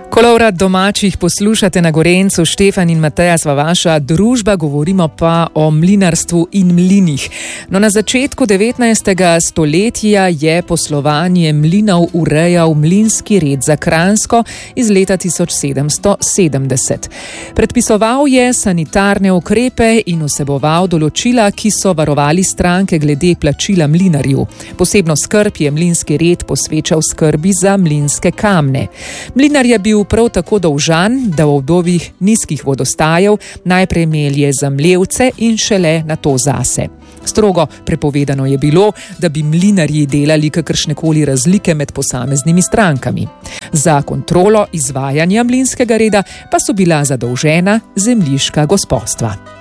Kolovrat domačih poslušate na Gorencu, Štefan in Mateja sva vaša družba, govorimo pa o mlinarstvu in mlinih. No, na začetku 19. stoletja je poslovanje mlinov urejal mlinski red za Kranjsko iz leta 1770. Predpisoval je sanitarne ukrepe in vseboval določila, ki so varovali stranke glede plačila mlinarju. Posebno skrb je mlinski red posvečal skrbi za mlinske kamne. Mlinar je bil prav tako dolžan, da v obdobjih nizkih vodostajev najprej melje za mlevce in šele nato zase. Strogo prepovedano je bilo, da bi mlinarji delali kakršnekoli razlike med posameznimi strankami. Za kontrolo izvajanja mlinskega reda pa so bila zadolžena zemljiška gospostva.